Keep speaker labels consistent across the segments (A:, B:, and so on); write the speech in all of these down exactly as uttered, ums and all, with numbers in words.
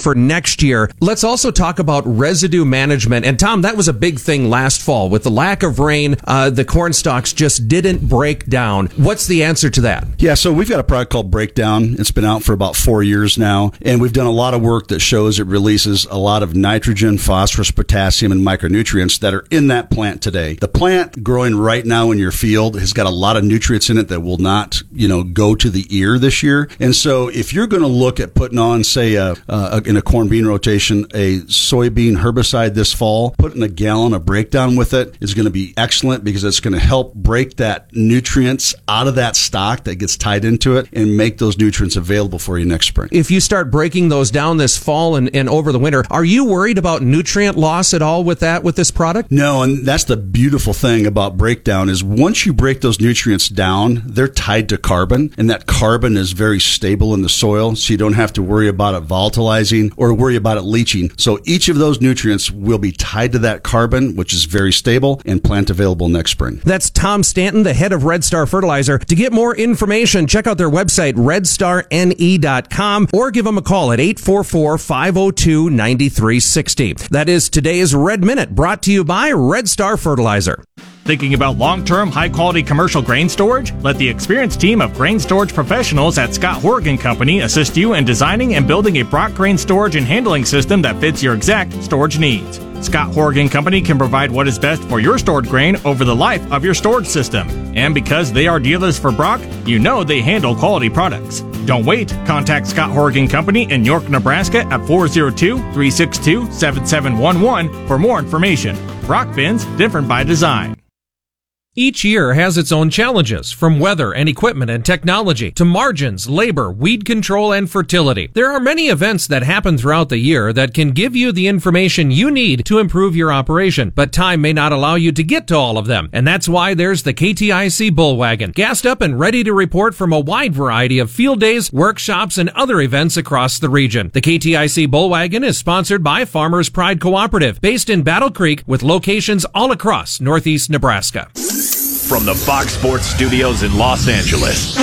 A: for next year. Let's also talk about residue management. And Tom, that was a big thing last fall. With the lack of rain, uh, the corn stalks just didn't break down. What's the answer to that?
B: Yeah, so we've got a product called Breakdown. It's been out for about four years now, and we've done a lot of work that shows it releases a lot of nitrogen, phosphorus, potassium, and micronutrients that are in that plant today. The plant growing right now in your field has got a lot of nutrients in it that will not, you know, go to the ear this year. And so if you're going to look at putting on, say, a, a, in a corn bean rotation, a soybean herbicide this fall, putting a gallon of Breakdown with it is going to be excellent because it's going to help break that nutrients out of that stock that gets tied into it and make those nutrients available for you next spring.
A: If you start breaking those down this fall and, and over the winter, are you worried about nutrient loss at all with that, with this product?
B: No, and that's the beautiful thing about Breakdown is once you break those nutrients down, they're tied to carbon, and that carbon is very stable in the soil, so you don't have to worry about it volatilizing or worry about it leaching. So each of those nutrients will be tied to that carbon, which is very stable and plant available next spring.
A: That's Tom Stanton, the head of Red Star Fertilizer. To get more information, check out their website, red star n e dot com, or give them a call at eight four four, five oh two, nine three six oh. That is today's Red Minute, brought to you by Red Star Fertilizer.
C: Thinking about long-term, high-quality commercial grain storage? Let the experienced team of grain storage professionals at Scott Horgan Company assist you in designing and building a Brock grain storage and handling system that fits your exact storage needs. Scott Horgan Company can provide what is best for your stored grain over the life of your storage system. And because they are dealers for Brock, you know they handle quality products. Don't wait. Contact Scott Horgan Company in York, Nebraska at four oh two, three six two, seven seven one one for more information. Brock bins, different by design.
D: Each year has its own challenges, from weather and equipment and technology to margins, labor, weed control, and fertility. There are many events that happen throughout the year that can give you the information you need to improve your operation, but time may not allow you to get to all of them. And that's why there's the K T I C Bullwagon, gassed up and ready to report from a wide variety of field days, workshops, and other events across the region. The K T I C Bullwagon is sponsored by Farmers Pride Cooperative, based in Battle Creek with locations all across northeast Nebraska.
E: From the Fox Sports Studios in Los Angeles,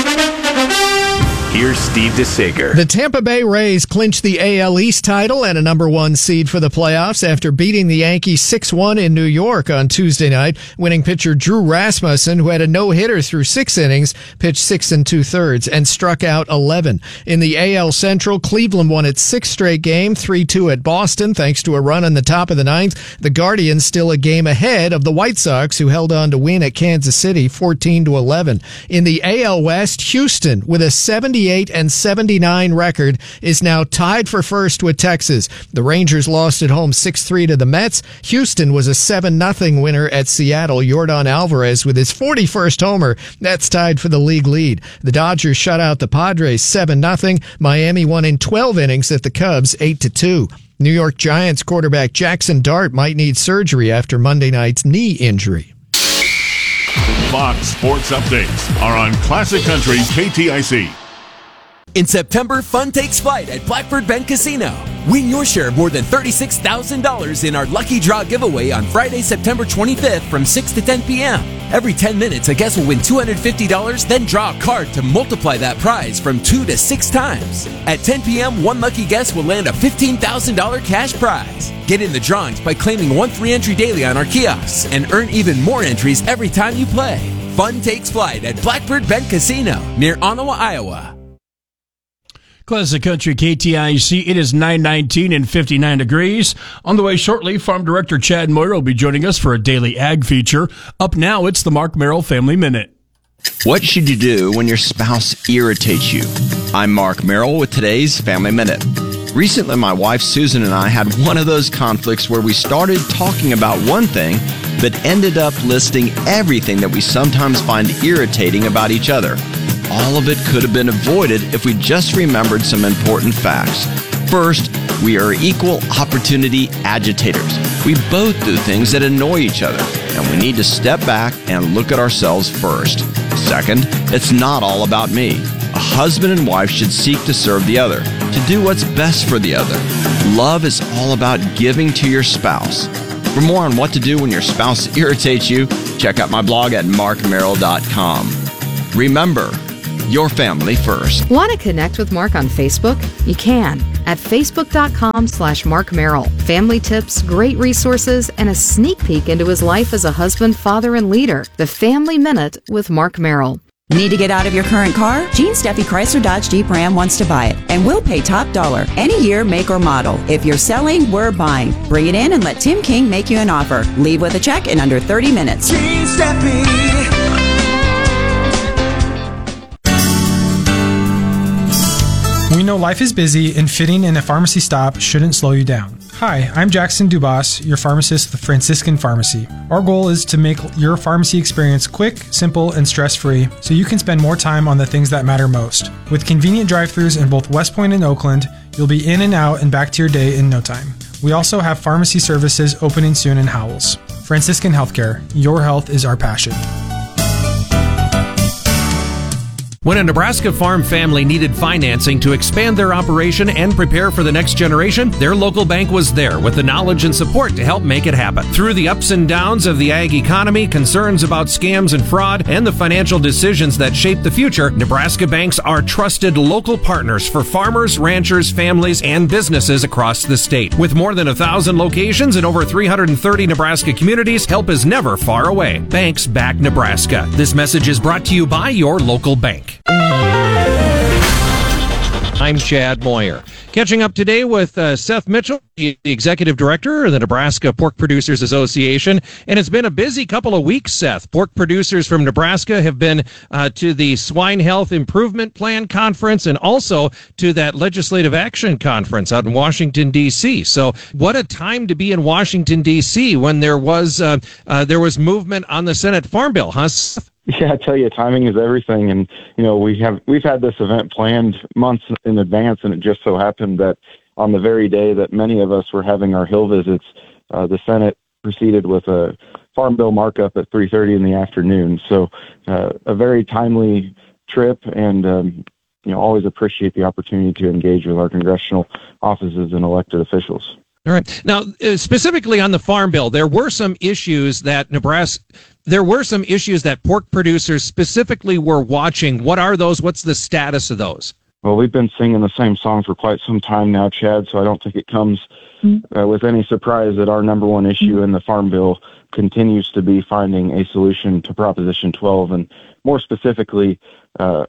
E: here's Steve DeSager.
F: The Tampa Bay Rays clinched the A L East title and a number one seed for the playoffs after beating the Yankees six one in New York on Tuesday night. Winning pitcher Drew Rasmussen, who had a no-hitter through six innings, pitched six and two-thirds and struck out eleven. In the A L Central, Cleveland won its sixth straight game, three two at Boston, thanks to a run on the top of the ninth. The Guardians still a game ahead of the White Sox, who held on to win at Kansas City fourteen to eleven. In the A L West, Houston, with a seventy and seventy-nine record, is now tied for first with Texas. The Rangers lost at home six three to the Mets. Houston was a seven nothing winner at Seattle. Yordan Alvarez with his forty-first homer. That's tied for the league lead. The Dodgers shut out the Padres seven nothing. Miami won in twelve innings at the Cubs eight to two. New York Giants quarterback Jackson Dart might need surgery after Monday night's knee injury.
G: Fox Sports Updates are on Classic Country K T I C.
H: In September, fun takes flight at Blackbird Bend Casino. Win your share of more than thirty-six thousand dollars in our Lucky Draw giveaway on Friday, September twenty-fifth from six to ten p.m. Every ten minutes, a guest will win two hundred fifty dollars, then draw a card to multiply that prize from two to six times. At ten p.m., one lucky guest will land a fifteen thousand dollars cash prize. Get in the drawings by claiming one free entry daily on our kiosks and earn even more entries every time you play. Fun takes flight at Blackbird Bend Casino near Ottawa, Iowa.
I: Classic Country K T I C. It is nine nineteen and fifty-nine degrees. On the way shortly, Farm Director Chad Moyer will be joining us for a daily ag feature. Up now, it's the Mark Merrill Family Minute.
J: What should you do when your spouse irritates you? I'm Mark Merrill with today's Family Minute. Recently, my wife Susan and I had one of those conflicts where we started talking about one thing, but ended up listing everything that we sometimes find irritating about each other. All of it could have been avoided if we just remembered some important facts. First, we are equal opportunity agitators. We both do things that annoy each other, and we need to step back and look at ourselves first. Second, it's not all about me. A husband and wife should seek to serve the other, to do what's best for the other. Love is all about giving to your spouse. For more on what to do when your spouse irritates you, check out my blog at mark merrill dot com. Remember, your family first.
K: Want to connect with Mark on Facebook? You can. at facebook.com slash Mark Merrill. Family tips, great resources, and a sneak peek into his life as a husband, father, and leader. The Family Minute with Mark Merrill.
L: Need to get out of your current car? Gene Steffi Chrysler Dodge Jeep Ram wants to buy it, and we'll pay top dollar, any year, make, or model. If you're selling, we're buying. Bring it in and let Tim King make you an offer. Leave with a check in under thirty minutes.
M: Gene Steffi.
N: We know life is busy, and fitting in a pharmacy stop shouldn't slow you down. Hi, I'm Jackson Dubas, your pharmacist at the Franciscan Pharmacy. Our goal is to make your pharmacy experience quick, simple, and stress-free so you can spend more time on the things that matter most. With convenient drive-thrus in both West Point and Oakland, you'll be in and out and back to your day in no time. We also have pharmacy services opening soon in Howells. Franciscan Healthcare, your health is our passion.
A: When a Nebraska farm family needed financing to expand their operation and prepare for the next generation, their local bank was there with the knowledge and support to help make it happen. Through the ups and downs of the ag economy, concerns about scams and fraud, and the financial decisions that shape the future, Nebraska banks are trusted local partners for farmers, ranchers, families, and businesses across the state. With more than a thousand locations and over three hundred thirty Nebraska communities, help is never far away. Banks back Nebraska. This message is brought to you by your local bank.
D: I'm Chad Moyer. Catching up today with uh, Seth Mitchell, the Executive Director of the Nebraska Pork Producers Association. And it's been a busy couple of weeks, Seth. Pork producers from Nebraska have been uh, to the Swine Health Improvement Plan Conference and also to that Legislative Action Conference out in Washington, D C. So what a time to be in Washington, D C when there was, uh, uh, there was movement on the Senate Farm Bill, huh, Seth?
O: Yeah, I tell you, timing is everything. And, you know, we have, we've had this event planned months in advance, and it just so happened that on the very day that many of us were having our Hill visits, uh, the Senate proceeded with a Farm Bill markup at three thirty in the afternoon. So uh, a very timely trip, and, um, you know, always appreciate the opportunity to engage with our congressional offices and elected officials.
D: All right. Now, uh, specifically on the Farm Bill, there were some issues that Nebraska, there were some issues that pork producers specifically were watching. What are those? What's the status of those?
O: Well, we've been singing the same song for quite some time now, Chad, so I don't think it comes uh, with any surprise that our number one issue in the Farm Bill continues to be finding a solution to Proposition twelve, and more specifically, uh,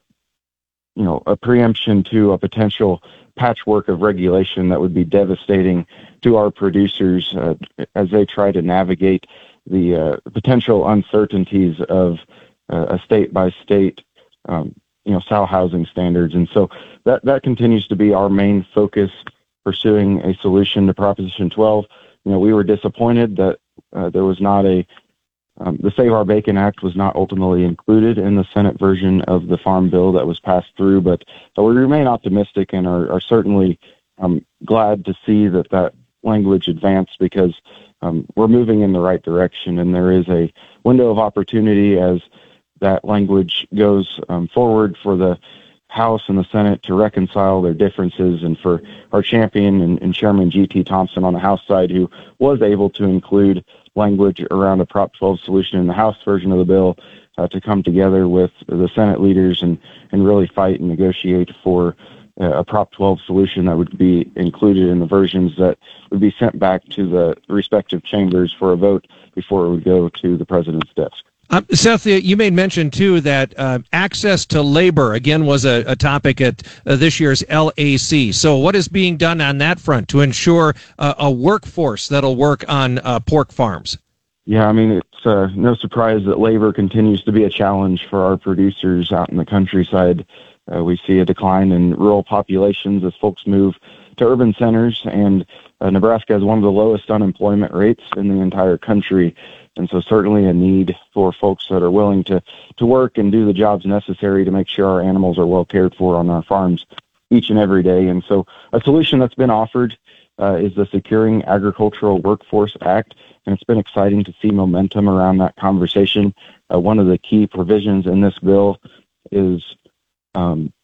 O: you know, a preemption to a potential patchwork of regulation that would be devastating to our producers uh, as they try to navigate the uh, potential uncertainties of uh, a state-by-state, um, you know, sow housing standards. And so that, that continues to be our main focus, pursuing a solution to Proposition twelve. You know, we were disappointed that uh, there was not a, um, the Save Our Bacon Act was not ultimately included in the Senate version of the Farm Bill that was passed through, but uh, we remain optimistic and are, are certainly um, glad to see that that language advanced, because um, we're moving in the right direction, and there is a window of opportunity as that language goes um, forward for the House and the Senate to reconcile their differences, and for our champion and, and Chairman G T Thompson on the House side, who was able to include language around a Prop twelve solution in the House version of the bill, uh, to come together with the Senate leaders and, and really fight and negotiate for uh, a Prop twelve solution that would be included in the versions that would be sent back to the respective chambers for a vote before it would go to the president's desk.
D: Uh, Seth, you made mention, too, that uh, access to labor, again, was a, a topic at uh, this year's L A C. So what is being done on that front to ensure uh, a workforce that'll work on uh, pork farms?
O: Yeah, I mean, it's uh, no surprise that labor continues to be a challenge for our producers out in the countryside. Uh, we see a decline in rural populations as folks move to urban centers, and uh, Nebraska has one of the lowest unemployment rates in the entire country. And so certainly a need for folks that are willing to, to work and do the jobs necessary to make sure our animals are well cared for on our farms each and every day. And so a solution that's been offered uh, is the Securing Agricultural Workforce Act, and it's been exciting to see momentum around that conversation. Uh, one of the key provisions in this bill is um,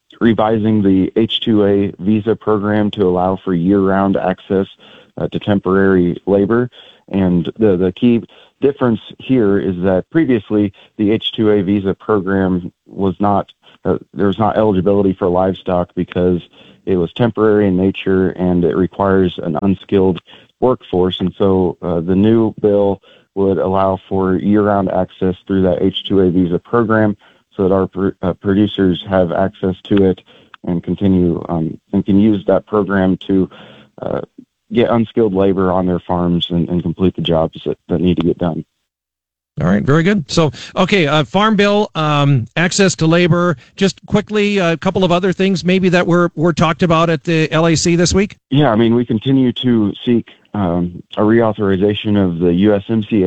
O: revising the H two A visa program to allow for year-round access uh, to temporary labor. And the, the key difference here is that previously the H two A visa program was not, uh, there was not eligibility for livestock because it was temporary in nature and it requires an unskilled workforce. And so uh, the new bill would allow for year-round access through that H two A visa program so that our pr- uh, producers have access to it and continue um, and can use that program to uh, get unskilled labor on their farms and, and complete the jobs that, that need to get done.
A: All right, very good. So, okay, uh, Farm Bill, um, access to labor. Just quickly, a couple of other things maybe that were, were talked about at the L A C this week?
O: Yeah, I mean, we continue to seek um, a reauthorization of the U S M C A